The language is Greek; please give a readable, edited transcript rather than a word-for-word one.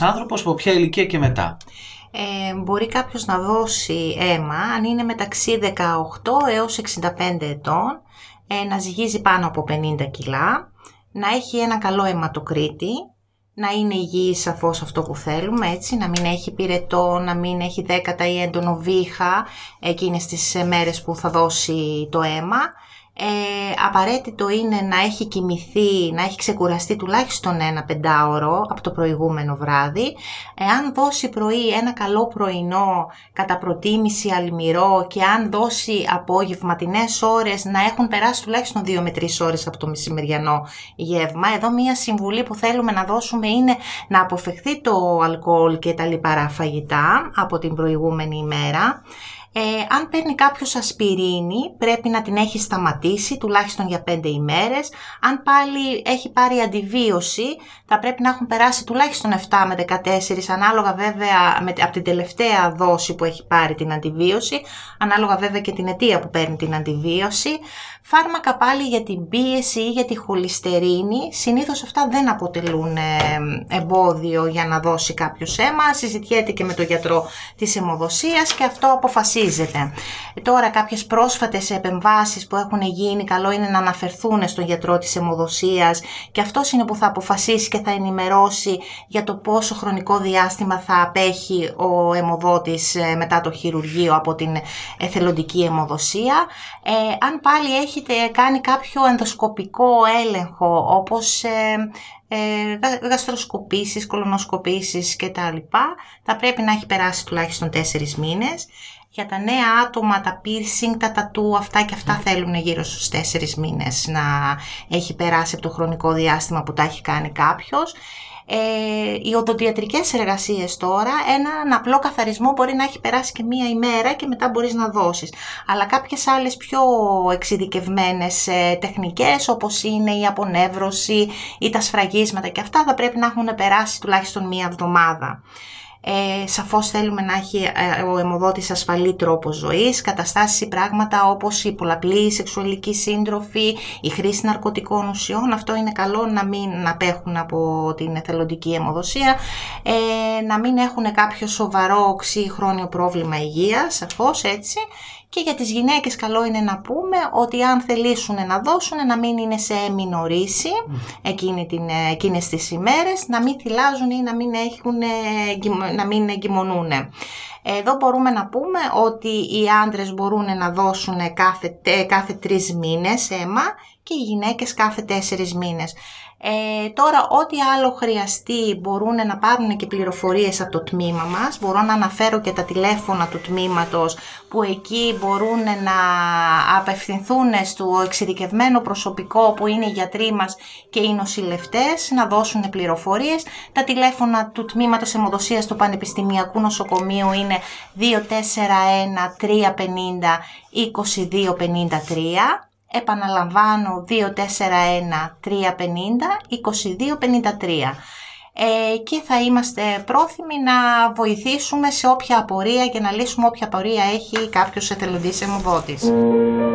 Άνθρωπος από ποια ηλικία και μετά? Μπορεί κάποιος να δώσει αίμα αν είναι μεταξύ 18 έως 65 ετών, να ζυγίζει πάνω από 50 κιλά, να έχει ένα καλό αιματοκρίτη, να είναι υγιής σαφώς αυτό που θέλουμε, έτσι, να μην έχει πυρετό, να μην έχει δέκατα ή έντονο βήχα εκείνες τις μέρες που θα δώσει το αίμα. Απαραίτητο είναι να έχει κοιμηθεί, να έχει ξεκουραστεί τουλάχιστον ένα 5ωρο από το προηγούμενο βράδυ. Αν δώσει πρωί ένα καλό πρωινό, κατά προτίμηση αλμυρό, και αν δώσει απόγευματινές ώρες, να έχουν περάσει τουλάχιστον 2 με 3 ώρες από το μεσημεριανό γεύμα. Εδώ μία συμβουλή που θέλουμε να δώσουμε είναι να αποφευχθεί το αλκοόλ και τα λιπαρά φαγητά από την προηγούμενη ημέρα. Αν παίρνει κάποιος ασπιρίνη, πρέπει να την έχει σταματήσει τουλάχιστον για 5 ημέρες. Αν πάλι έχει πάρει αντιβίωση, θα πρέπει να έχουν περάσει τουλάχιστον 7 με 14, ανάλογα βέβαια από την τελευταία δόση που έχει πάρει την αντιβίωση, ανάλογα βέβαια και την αιτία που παίρνει την αντιβίωση. Φάρμακα πάλι για την πίεση ή για τη χολυστερίνη, συνήθως αυτά δεν αποτελούν εμπόδιο για να δώσει κάποιος αίμα. Συζητιέται και με τον γιατρό της αιμοδοσίας και αυτό αποφασίζεται. Τώρα κάποιες πρόσφατες επεμβάσεις που έχουν γίνει, καλό είναι να αναφερθούν στον γιατρό της αιμοδοσίας, και αυτός είναι που θα αποφασίσει και θα ενημερώσει για το πόσο χρονικό διάστημα θα απέχει ο αιμοδότης μετά το χειρουργείο από την εθελοντική αιμοδοσία. Αν πάλι έχετε κάνει κάποιο ενδοσκοπικό έλεγχο, όπως γαστροσκοπήσεις, κολονοσκοπήσεις κτλ., θα πρέπει να έχει περάσει τουλάχιστον 4 μήνες. Για τα νέα άτομα, τα piercing, τα τατού, αυτά και αυτά θέλουν γύρω στους 4 μήνες να έχει περάσει από το χρονικό διάστημα που τα έχει κάνει κάποιος. Οι οδοντιατρικές εργασίες τώρα, έναν απλό καθαρισμό μπορεί να έχει περάσει και 1 ημέρα και μετά μπορείς να δώσεις. Αλλά κάποιες άλλες πιο εξειδικευμένες τεχνικές, όπως είναι η απονεύρωση ή τα σφραγίσματα, και αυτά θα πρέπει να έχουν περάσει τουλάχιστον 1 εβδομάδα. Σαφώς θέλουμε να έχει ο αιμοδότης ασφαλή τρόπο ζωής, καταστάσεις ή πράγματα όπως η πολλαπλή σεξουαλική σύντροφη, η χρήση ναρκωτικών ουσιών. Αυτό είναι καλό να μην απέχουν από την εθελοντική αιμοδοσία, να μην έχουν κάποιο σοβαρό οξύ χρόνιο πρόβλημα υγείας, σαφώς, έτσι. Και για τις γυναίκες καλό είναι να πούμε ότι αν θελήσουν να δώσουν, να μην είναι σε έμεινο-ρίση εκείνες τις ημέρες, να μην θυλάζουν ή να μην εγκυμονούν. Εδώ μπορούμε να πούμε ότι οι άντρες μπορούν να δώσουν κάθε 3 μήνες αίμα και οι γυναίκες κάθε 4 μήνες. Τώρα ό,τι άλλο χρειαστεί μπορούν να πάρουν και πληροφορίες από το τμήμα μας. Μπορώ να αναφέρω και τα τηλέφωνα του τμήματος, που εκεί μπορούν να απευθυνθούν στο εξειδικευμένο προσωπικό που είναι οι γιατροί μας και οι νοσηλευτές, να δώσουν πληροφορίες. Τα τηλέφωνα του τμήματος αιμοδοσίας του Πανεπιστημιακού Νοσοκομείου είναι 241 350 2253. Επαναλαμβάνω, 241 350 2253. Και θα είμαστε πρόθυμοι να βοηθήσουμε σε όποια απορία και να λύσουμε όποια απορία έχει κάποιος εθελοντής αιμοδότης.